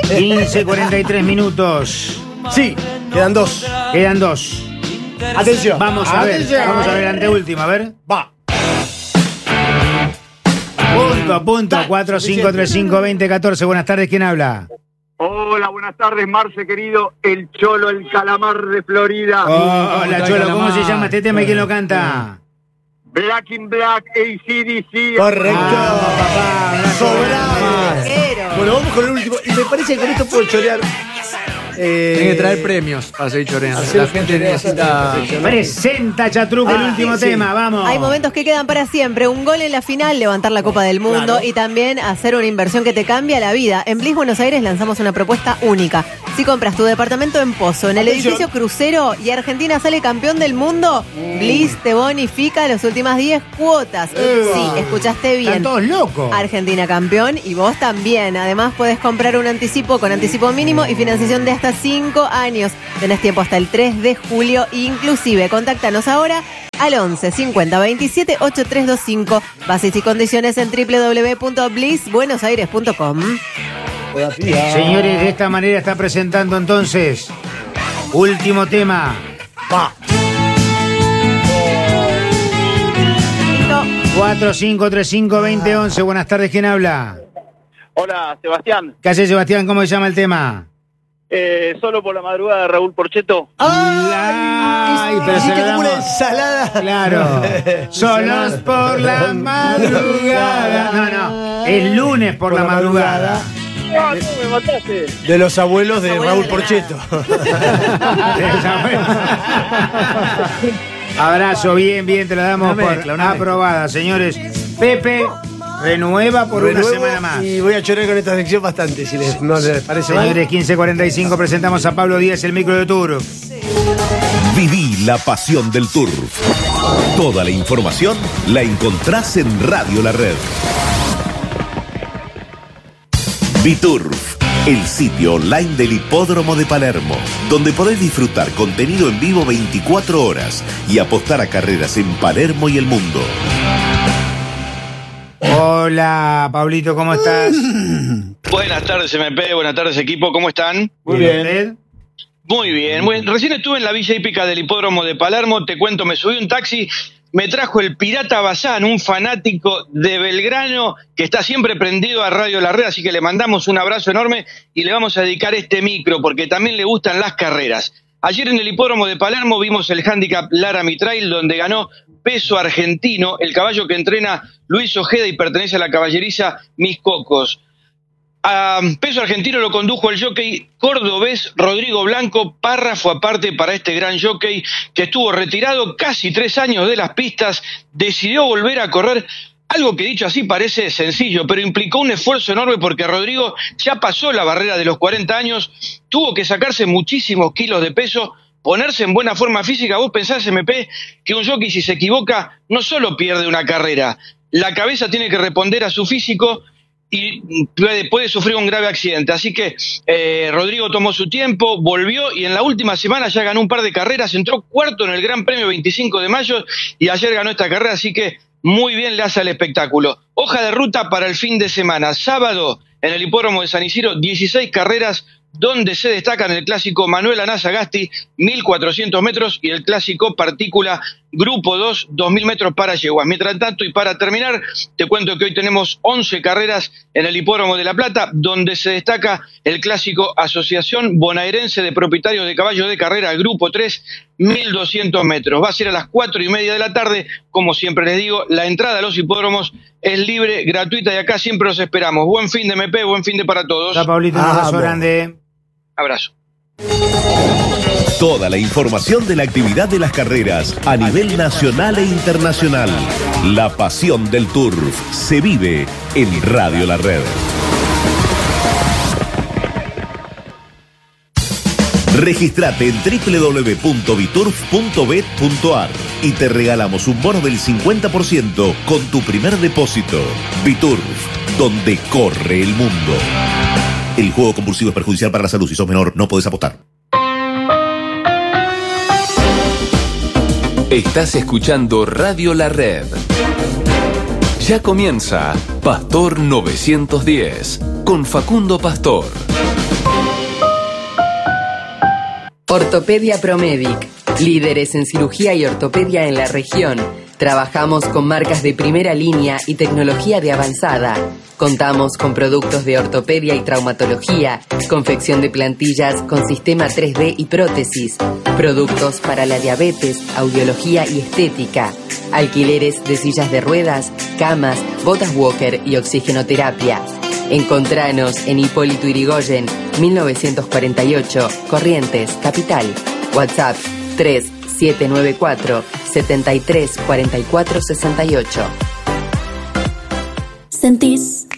15:43 minutos. Sí, quedan dos. Quedan dos. Atención. Vamos a ver la anteúltima, a ver. Va. Punto a punto, 45352014. Buenas tardes, ¿quién habla? Hola, buenas tardes, Marce, querido. El Cholo, el calamar de Florida. Hola, Cholo, ¿cómo se llama este tema y quién lo canta? Black in Black, AC/DC. Correcto. Papá, Sobrado. Bueno, vamos con el último. Y me parece que con esto puedo chorear. Tiene que traer premios para seguir choreando. La gente necesita. Presenta, Chatruc, el último tema, vamos. Hay momentos que quedan para siempre. Un gol en la final, levantar la Copa del Mundo, claro, y también hacer una inversión que te cambia la vida. En Bliss Buenos Aires lanzamos una propuesta única. Si compras tu departamento en Pozo, en el edificio Crucero, y Argentina sale campeón del mundo, Bliss te bonifica las últimas 10 cuotas. Sí, escuchaste bien. Están todos locos. Argentina campeón y vos también. Además, podés comprar un anticipo con anticipo mínimo y financiación de hasta 5 años. Tenés tiempo hasta el 3 de julio inclusive. Contáctanos ahora al 11 50 27 8325. Bases y condiciones en www.blissbuenosaires.com. Señores, de esta manera está presentando entonces último tema. Va. 45352011. Buenas tardes, ¿quién habla? Hola, Sebastián. ¿Qué hace, Sebastián? ¿Cómo se llama el tema? Solo por la madrugada de Raúl Porcheto. Ay, pero se lo como una damos. ensalada. Claro. Solos por la madrugada. No, es lunes por la madrugada. ¡Ah, no, me mataste! De los abuelos de Raúl Porcheto. Abrazo, bien, te la damos por aprobada, señores. Pepe renueva por una semana más. Y voy a chorar con esta sección bastante, si no les parece mal. Señores, 15:45 presentamos a Pablo Díaz, el micro de Turf. Viví la pasión del Turf. Toda la información la encontrás en Radio La Red. Biturf, el sitio online del Hipódromo de Palermo, donde podés disfrutar contenido en vivo 24 horas y apostar a carreras en Palermo y el mundo. Hola, Pablito, ¿cómo estás? Buenas tardes, MP, buenas tardes, equipo, ¿cómo están? Muy bien. Muy bien. Recién estuve en la Villa Hípica del Hipódromo de Palermo, te cuento, me subí un taxi, me trajo el Pirata Bazán, un fanático de Belgrano que está siempre prendido a Radio La Red, así que le mandamos un abrazo enorme y le vamos a dedicar este micro porque también le gustan las carreras. Ayer en el Hipódromo de Palermo vimos el handicap Laramie Trail, donde ganó Peso Argentino, el caballo que entrena Luis Ojeda y pertenece a la caballeriza Mis Cocos. A Peso Argentino lo condujo el jockey cordobés Rodrigo Blanco, párrafo aparte para este gran jockey que estuvo retirado casi 3 años de las pistas, decidió volver a correr, algo que dicho así parece sencillo, pero implicó un esfuerzo enorme porque Rodrigo ya pasó la barrera de los 40 años, tuvo que sacarse muchísimos kilos de peso, ponerse en buena forma física. Vos pensás, MP, que un jockey si se equivoca no solo pierde una carrera, la cabeza tiene que responder a su físico y puede sufrir un grave accidente. Así que Rodrigo tomó su tiempo, volvió y en la última semana ya ganó un par de carreras, entró cuarto en el Gran Premio 25 de mayo y ayer ganó esta carrera, así que muy bien le hace al espectáculo. Hoja de ruta para el fin de semana. Sábado en el Hipódromo de San Isidro, 16 carreras, donde se destacan el clásico Manuel Anazagasti, 1.400 metros, y el clásico Partícula Grupo 2, 2.000 metros para yeguas. Mientras tanto, y para terminar, te cuento que hoy tenemos 11 carreras en el Hipódromo de La Plata, donde se destaca el clásico Asociación Bonaerense de Propietarios de Caballos de Carrera, Grupo 3, 1.200 metros. Va a ser a las 4:30 de la tarde, como siempre les digo, la entrada a los hipódromos es libre, gratuita, y acá siempre los esperamos. Buen fin de MP, buen fin de para todos. Hola, Pablito, un abrazo grande. Abrazo. Toda la información de la actividad de las carreras a nivel nacional e internacional. La pasión del Turf se vive en Radio La Red. Registrate en www.biturf.bet.ar y te regalamos un bono del 50% con tu primer depósito. Biturf, donde corre el mundo. El juego compulsivo es perjudicial para la salud. Si sos menor, no podés apostar. Estás escuchando Radio La Red. Ya comienza Pastor 910 con Facundo Pastor. Ortopedia Promedic, líderes en cirugía y ortopedia en la región. Trabajamos con marcas de primera línea y tecnología de avanzada. Contamos con productos de ortopedia y traumatología, confección de plantillas con sistema 3D y prótesis, productos para la diabetes, audiología y estética, alquileres de sillas de ruedas, camas, botas walker y oxigenoterapia. Encontranos en Hipólito Yrigoyen, 1948, Corrientes, Capital. WhatsApp 3794 73 44 68. Sentís